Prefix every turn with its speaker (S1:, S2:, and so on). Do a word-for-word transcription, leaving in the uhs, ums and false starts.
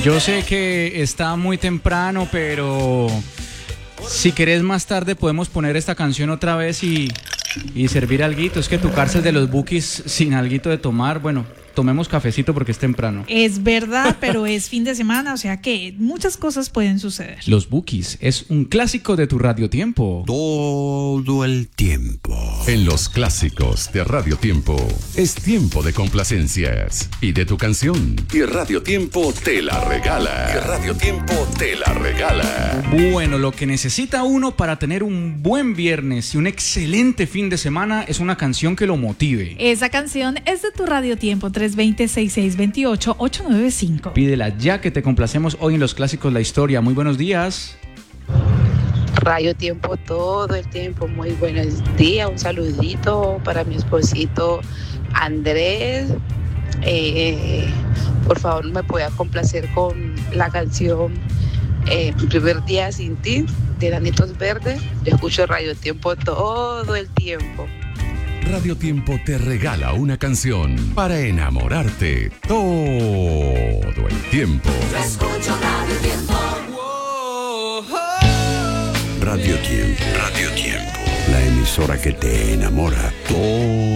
S1: Yo sé que está muy temprano, pero si querés más tarde podemos poner esta canción otra vez y, y servir alguito. Es que tu cárcel de los Bukis sin alguito de tomar, bueno, tomemos cafecito porque es temprano.
S2: Es verdad, pero es fin de semana, o sea que muchas cosas pueden suceder.
S1: Los Bukis es un clásico de tu radiotiempo.
S3: Todo el tiempo.
S4: En los clásicos de Radio Tiempo es tiempo de complacencias y de tu canción. Y Radio Tiempo te la regala. Y Radio Tiempo te la regala.
S1: Bueno, lo que necesita uno para tener un buen viernes y un excelente fin de semana es una canción que lo motive.
S2: Esa canción es de tu radiotiempo tres dos cero, seis seis dos ocho, ocho nueve cinco.
S1: Pídela ya que te complacemos hoy en los clásicos La Historia. Muy buenos días.
S5: Radio Tiempo todo el tiempo, muy buenos días, un saludito para mi esposito Andrés. Eh, por favor, me pueda complacer con la canción eh, Mi primer día sin ti, de Danitos Verdes. Yo escucho Radio Tiempo todo el tiempo.
S4: Radio Tiempo te regala una canción para enamorarte todo el tiempo.
S6: Yo escucho Radio Tiempo.
S3: Radio Tiempo. Radio Tiempo. La emisora que te enamora todo